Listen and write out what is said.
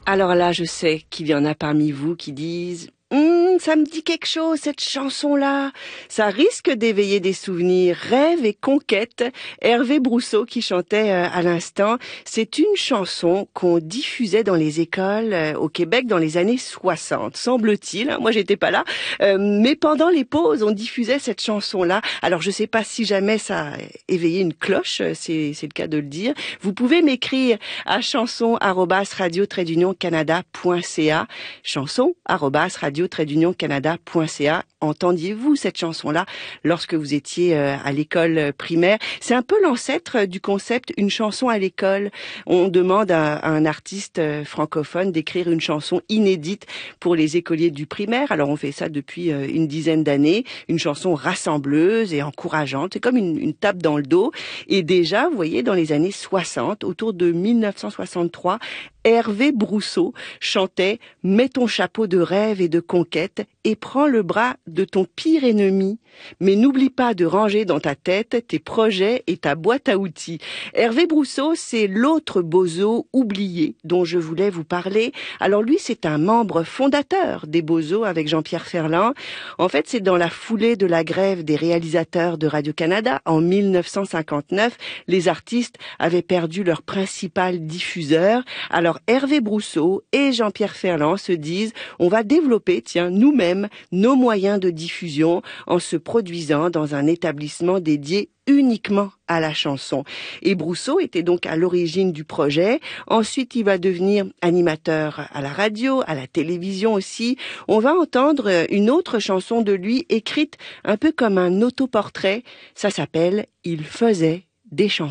Alors là, je sais qu'il y en a parmi vous qui disent ça me dit quelque chose, cette chanson-là. Ça risque d'éveiller des souvenirs. Rêve et conquête. Hervé Brousseau qui chantait à l'instant. C'est une chanson qu'on diffusait dans les écoles au Québec dans les années 60, semble-t-il. Moi, j'étais pas là. Mais pendant les pauses, on diffusait cette chanson-là. Alors, je sais pas si jamais ça a éveillé une cloche, c'est le cas de le dire. Vous pouvez m'écrire à chanson@radio-canada.ca. chanson@radio-canada.ca. Entendiez-vous cette chanson-là lorsque vous étiez à l'école primaire? C'est un peu l'ancêtre du concept une chanson à l'école. On demande à un artiste francophone d'écrire une chanson inédite pour les écoliers du primaire. Alors on fait ça depuis une dizaine d'années. Une chanson rassembleuse et encourageante. C'est comme une tape dans le dos. Et déjà, vous voyez, dans les années 60, autour de 1963, Hervé Brousseau chantait « Mets ton chapeau de rêve et de conquête et prends le bras de ton pire ennemi. Mais n'oublie pas de ranger dans ta tête tes projets et ta boîte à outils. » Hervé Brousseau, c'est l'autre bozo oublié dont je voulais vous parler. Alors lui, c'est un membre fondateur des Bozos avec Jean-Pierre Ferland. En fait, c'est dans la foulée de la grève des réalisateurs de Radio-Canada en 1959. Les artistes avaient perdu leur principal diffuseur. Alors Hervé Brousseau et Jean-Pierre Ferland se disent on va développer, nous-mêmes, nos moyens de diffusion en se produisant dans un établissement dédié uniquement à la chanson. Et Brousseau était donc à l'origine du projet. Ensuite, il va devenir animateur à la radio, à la télévision aussi. On va entendre une autre chanson de lui écrite un peu comme un autoportrait. Ça s'appelle « Il faisait des chansons ».